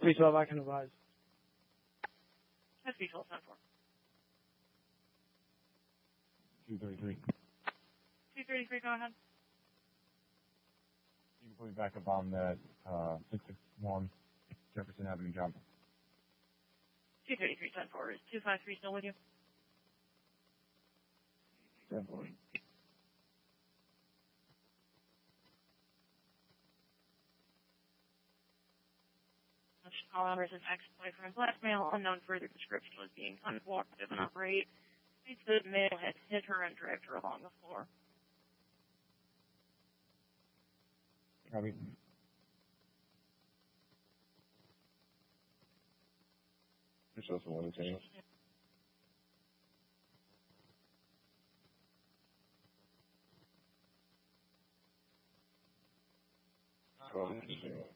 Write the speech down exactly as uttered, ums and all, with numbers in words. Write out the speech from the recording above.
three twelve, I can advise. That's visual ten four. two thirty-three. two thirty-three, go ahead. You can put me back up on that uh, six six one Jefferson Avenue job. two thirty-three, ten four. Is two five three still with you? ten four. Call out as an ex-boyfriend blackmail. Unknown further description was being uncooperative and outright. The male had hit her and dragged her along the floor. Copy. There's also one thing. Oh, interesting.